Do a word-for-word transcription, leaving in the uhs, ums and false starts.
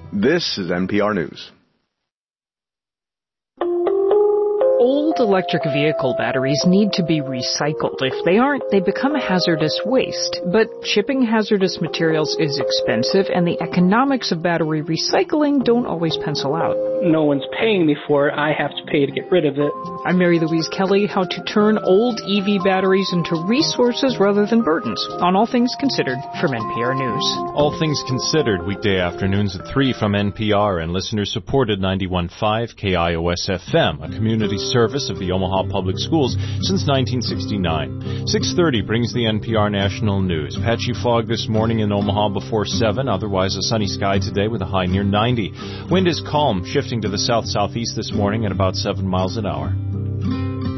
This is N P R News. Old electric vehicle batteries need to be recycled. If they aren't, they become a hazardous waste. But shipping hazardous materials is expensive, and the economics of battery recycling don't always pencil out. No one's paying me for it. I have to pay to get rid of it. I'm Mary Louise Kelly. How to turn old E V batteries into resources rather than burdens on All Things Considered from N P R News. All Things Considered, weekday afternoons at three from N P R and listener-supported ninety-one point five K I O S F M, a community service of the Omaha Public Schools since nineteen sixty-nine. six thirty brings the N P R National News. Patchy fog this morning in Omaha before seven, otherwise a sunny sky today with a high near ninety. Wind is calm, shifting to the south-southeast this morning at about seven miles an hour.